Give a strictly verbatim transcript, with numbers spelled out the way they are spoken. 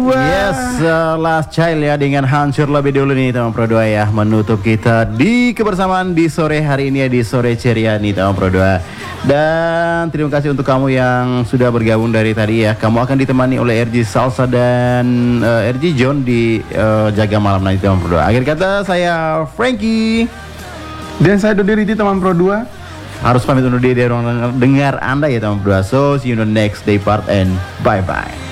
Yes, uh, Last Child ya dengan Hancur lebih dulu nih teman Pro dua ya, menutup kita di kebersamaan di sore hari ini ya, di sore ceria nih teman Pro dua. Dan terima kasih untuk kamu yang sudah bergabung dari tadi ya. Kamu akan ditemani oleh R J Salsa dan uh, R J John di uh, Jaga Malam nanti teman Pro dua. Akhir kata saya Frankie dan saya Dodi Riti teman Pro dua. Harus pamit undur diri dari ruang dengar Anda ya teman Pro dua. So see you on the next day part and bye bye.